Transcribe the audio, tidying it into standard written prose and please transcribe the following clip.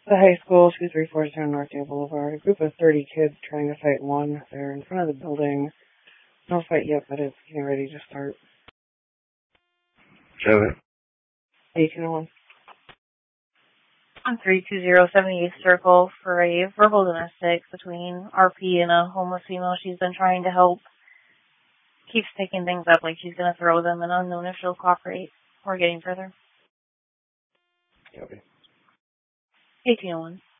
The high school, 2347 Northdale Boulevard. A group of 30 kids trying to fight one. They're in front of the building. No fight yet, but it's getting ready to start. 1801. On 32078 Circle for a verbal domestic between RP and a homeless female she's been trying to help. Keeps picking things up like she's going to throw them and unknown if she'll cooperate. We're getting further. Copy. 1801.